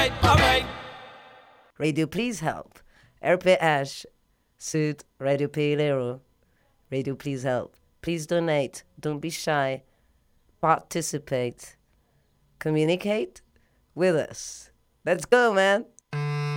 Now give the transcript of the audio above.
alright. Radio Please Help. RPS. Suit Radio Peleiro. Radio Please Help. Please donate. Don't be shy. Participate. Communicate with us. Let's go, man.